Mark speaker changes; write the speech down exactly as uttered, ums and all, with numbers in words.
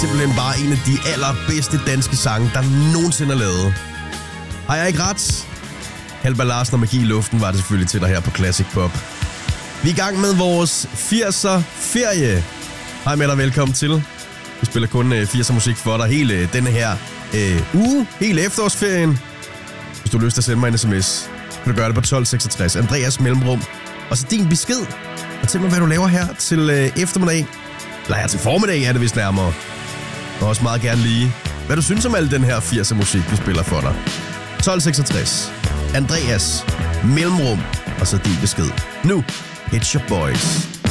Speaker 1: simpelthen bare en af de allerbedste danske sange, der nogensinde er lavet. Har jeg ikke ret? Halvard Larsen og Magi i luften var det selvfølgelig til dig her på Classic Pop. Vi er i gang med vores firser-ferie. Hej med dig, velkommen til. Vi spiller kun øh, firser-musik for dig hele denne her øh, uge, hele efterårsferien. Hvis du har lyst til at sende mig en sms, kan du gøre det på tolv seksogtres. Andreas Mellemrum. Og så din besked. Og til mig, hvad du laver her til øh, eftermiddag. Eller her til formiddag er det vist nærmere. Og også meget gerne lige, hvad du synes om al den her firser-musik, vi spiller for dig. tolv seksogtres. Andreas Mellemrum. Og så din besked. Nu, it's your boys.